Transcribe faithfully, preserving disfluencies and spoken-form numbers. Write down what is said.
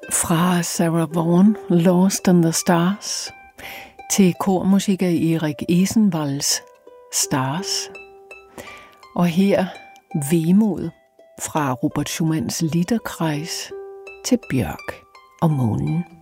Fra Sarah Vaughan, Lost in the Stars, til kormusik af Erik Esenvalds Stars. Og her Vemod fra Robert Schumanns Liederkreis til Bjørk og Månen.